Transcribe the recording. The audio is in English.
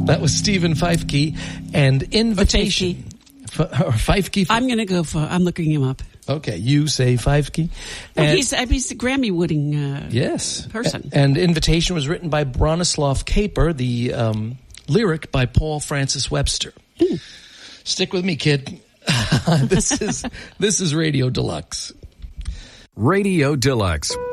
That was Stephen Feifke and Invitation. Feifke. I'm going to go for, I'm looking him up. Okay, you say Feifke. Well, he's a Grammy-winning person. And Invitation was written by Bronislaw Kaper, the lyric by Paul Francis Webster. Stick with me, kid. This is Radio Deluxe. Radio Deluxe,